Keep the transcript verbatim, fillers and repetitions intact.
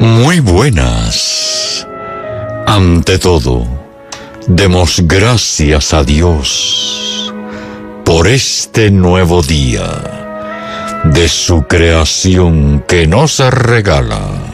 Muy buenas. Ante todo, demos gracias a Dios por este nuevo día de su creación que nos regala.